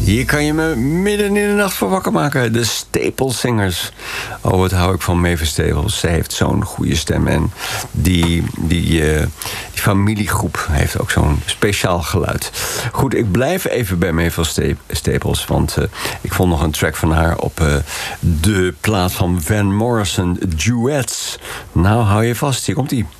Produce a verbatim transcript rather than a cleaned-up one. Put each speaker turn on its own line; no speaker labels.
Hier kan je me midden in de nacht voor wakker maken. De Staples Singers. Oh, wat hou ik van Mavis Staples. Zij heeft zo'n goede stem. En die, die, uh, die familiegroep heeft ook zo'n speciaal geluid. Goed, ik blijf even bij Mavis Staples. Want uh, ik vond nog een track van haar op uh, de plaat van Van Morrison, Duets. Nou, hou je vast. Hier komt-ie.